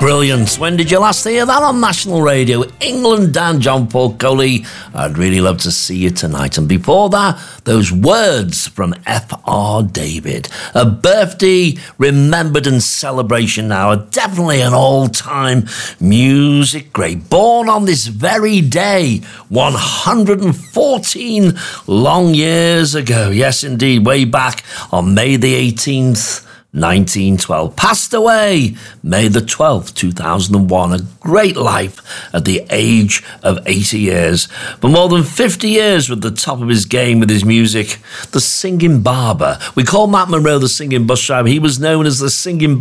Brilliant. When did you last hear that on national radio? England Dan, John Paul Coley. I'd really love to see you tonight. And before that, those words from F.R. David. A birthday remembered and celebration now. Definitely an all-time music great. Born on this very day, 114 long years ago. Yes, indeed. Way back on May the 18th. 1912. Passed away May the 12th, 2001. A great life at the age of 80 years. For more than 50 years at the top of his game with his music, the singing barber. We call Matt Monro the singing bus driver. He was known as the singing